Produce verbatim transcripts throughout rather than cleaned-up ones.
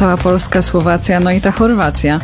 cała Polska, Słowacja, no i ta Chorwacja.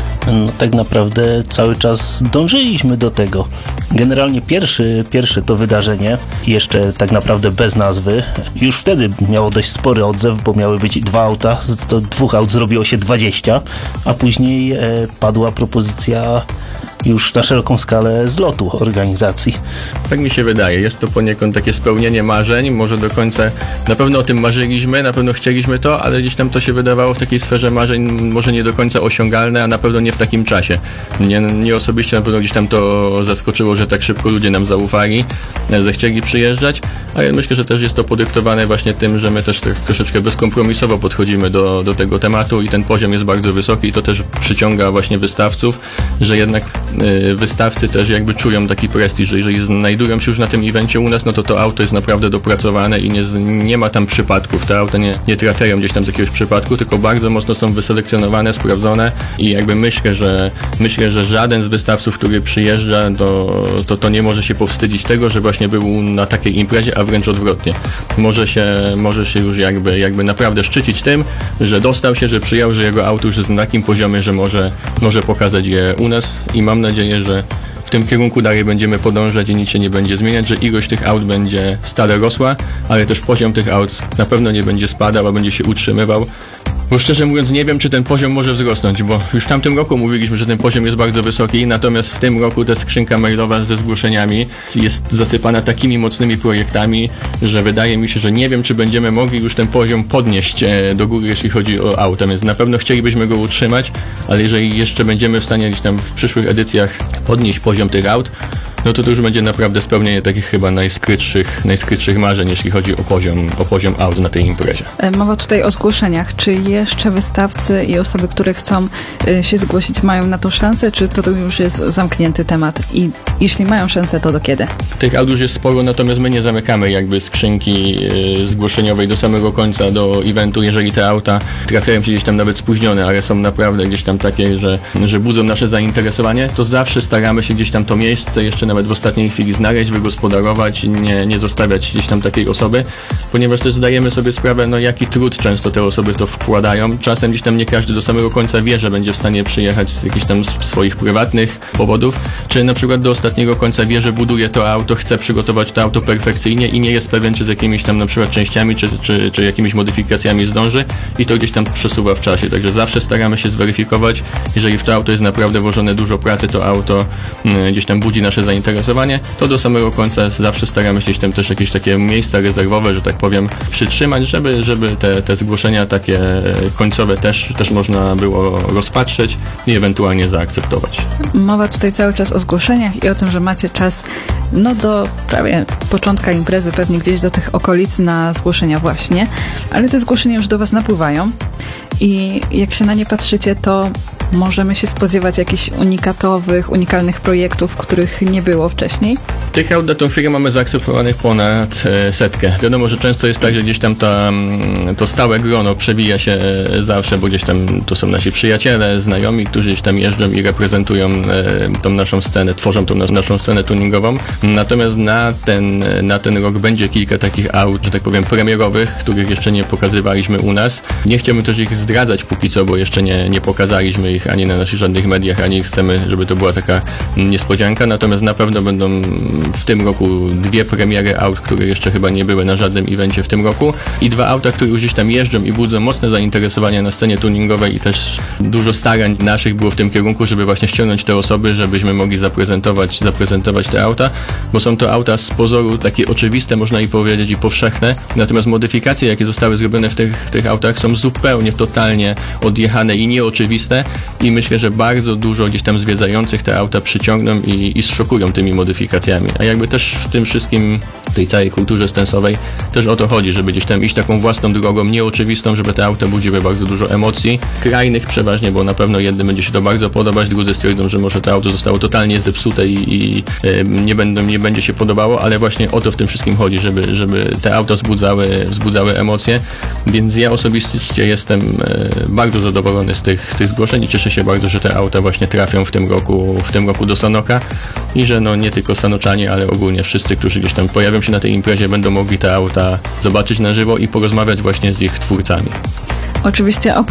No tak naprawdę cały czas dążyliśmy do tego. Generalnie pierwszy, pierwsze to wydarzenie, jeszcze tak naprawdę bez nazwy, już wtedy miało dość spory odzew, bo miały być dwa auta, z dwóch aut zrobiło się dwadzieścia, a później e, padła propozycja już na szeroką skalę zlotu organizacji. Tak mi się wydaje. Jest to poniekąd takie spełnienie marzeń. Może do końca, na pewno o tym marzyliśmy, na pewno chcieliśmy to, ale gdzieś tam to się wydawało w takiej sferze marzeń może nie do końca osiągalne, a na pewno nie w takim czasie. Mnie, mnie osobiście na pewno gdzieś tam to zaskoczyło, że tak szybko ludzie nam zaufali, zechcieli przyjeżdżać, a ja myślę, że też jest to podyktowane właśnie tym, że my też tak troszeczkę bezkompromisowo podchodzimy do, do tego tematu i ten poziom jest bardzo wysoki i to też przyciąga właśnie wystawców, że jednak wystawcy też jakby czują taki prestiż, że jeżeli znajdują się już na tym evencie u nas, no to to auto jest naprawdę dopracowane i nie, nie ma tam przypadków. Te auta nie, nie trafiają gdzieś tam z jakiegoś przypadku, tylko bardzo mocno są wyselekcjonowane, sprawdzone i jakby myślę, że myślę, że żaden z wystawców, który przyjeżdża, to, to, to nie może się powstydzić tego, że właśnie był na takiej imprezie, a wręcz odwrotnie. Może się, może się już jakby, jakby naprawdę szczycić tym, że dostał się, że przyjął, że jego auto już jest na takim poziomie, że może, może pokazać je u nas i mam nadzieję, że w tym kierunku dalej będziemy podążać i nic się nie będzie zmieniać, że ilość tych aut będzie stale rosła, ale też poziom tych aut na pewno nie będzie spadał, a będzie się utrzymywał. Bo szczerze mówiąc nie wiem, czy ten poziom może wzrosnąć, bo już w tamtym roku mówiliśmy, że ten poziom jest bardzo wysoki, natomiast w tym roku ta skrzynka mailowa ze zgłoszeniami jest zasypana takimi mocnymi projektami, że wydaje mi się, że nie wiem, czy będziemy mogli już ten poziom podnieść do góry, jeśli chodzi o auta, więc na pewno chcielibyśmy go utrzymać, ale jeżeli jeszcze będziemy w stanie gdzieś tam w przyszłych edycjach podnieść poziom tych aut, no to to już będzie naprawdę spełnienie takich chyba najskrytszych, najskrytszych marzeń, jeśli chodzi o poziom, o poziom aut na tej imprezie. Mowa tutaj o zgłoszeniach. Czy jeszcze wystawcy i osoby, które chcą się zgłosić, mają na to szansę, czy to już jest zamknięty temat? I jeśli mają szansę, to do kiedy? Tych aut już jest sporo, natomiast my nie zamykamy jakby skrzynki zgłoszeniowej do samego końca, do eventu, jeżeli te auta trafiają się gdzieś tam nawet spóźnione, ale są naprawdę gdzieś tam takie, że, że budzą nasze zainteresowanie, to zawsze staramy się gdzieś tam to miejsce jeszcze nawet w ostatniej chwili znaleźć, wygospodarować, nie, nie zostawiać gdzieś tam takiej osoby, ponieważ też zdajemy sobie sprawę, no jaki trud często te osoby to wkładają. Czasem gdzieś tam nie każdy do samego końca wie, że będzie w stanie przyjechać z jakichś tam swoich prywatnych powodów, czy na przykład do ostatniego końca wie, że buduje to auto, chce przygotować to auto perfekcyjnie i nie jest pewien, czy z jakimiś tam na przykład częściami, czy, czy, czy jakimiś modyfikacjami zdąży i to gdzieś tam przesuwa w czasie. Także zawsze staramy się zweryfikować, jeżeli w to auto jest naprawdę włożone dużo pracy, to auto mm, gdzieś tam budzi nasze zainteresowanie, to do samego końca zawsze staramy się gdzieś tam też jakieś takie miejsca rezerwowe, że tak powiem, przytrzymać, żeby, żeby te, te zgłoszenia takie końcowe też, też można było rozpatrzeć i ewentualnie zaakceptować. Mowa tutaj cały czas o zgłoszeniach i o tym, że macie czas no do prawie początka imprezy, pewnie gdzieś do tych okolic na zgłoszenia właśnie, ale te zgłoszenia już do was napływają i jak się na nie patrzycie, to możemy się spodziewać jakichś unikatowych, unikalnych projektów, których nie było wcześniej? Tych aut na tą chwilę mamy zaakceptowanych ponad e, setkę. Wiadomo, że często jest tak, że gdzieś tam ta, to stałe grono przewija się zawsze, bo gdzieś tam to są nasi przyjaciele, znajomi, którzy gdzieś tam jeżdżą i reprezentują e, tą naszą scenę, tworzą tą naszą scenę tuningową. Natomiast na ten, na ten rok będzie kilka takich aut, że tak powiem, premierowych, których jeszcze nie pokazywaliśmy u nas. Nie chciałbym też ich zdradzać póki co, bo jeszcze nie, nie pokazaliśmy ich ani na naszych żadnych mediach, ani chcemy, żeby to była taka niespodzianka. Natomiast na pewno będą w tym roku dwie premiery aut, które jeszcze chyba nie były na żadnym evencie w tym roku i dwa auta, które już gdzieś tam jeżdżą i budzą mocne zainteresowanie na scenie tuningowej i też dużo starań naszych było w tym kierunku, żeby właśnie ściągnąć te osoby, żebyśmy mogli zaprezentować, zaprezentować te auta, bo są to auta z pozoru takie oczywiste, można i powiedzieć, i powszechne, natomiast modyfikacje, jakie zostały zrobione w tych, w tych autach są zupełnie, totalnie odjechane i nieoczywiste i myślę, że bardzo dużo gdzieś tam zwiedzających te auta przyciągną i, i zszokują tymi modyfikacjami. A jakby też w tym wszystkim, w tej całej kulturze stensowej też o to chodzi, żeby gdzieś tam iść taką własną drogą, nieoczywistą, żeby te auta budziły bardzo dużo emocji, krajnych przeważnie, bo na pewno jednym będzie się to bardzo podobać, drudzy stwierdzą, że może to auto zostało totalnie zepsute i, i e, nie, będą, nie będzie się podobało, ale właśnie o to w tym wszystkim chodzi, żeby, żeby te auta wzbudzały, wzbudzały emocje, więc ja osobiście jestem e, bardzo zadowolony z tych, z tych zgłoszeń i cieszę się bardzo, że te auta właśnie trafią w tym roku, w tym roku do Sanoka i że no nie tylko Sanoczanie, ale ogólnie wszyscy, którzy gdzieś tam pojawią się na tej imprezie, będą mogli te auta zobaczyć na żywo i porozmawiać właśnie z ich twórcami. Oczywiście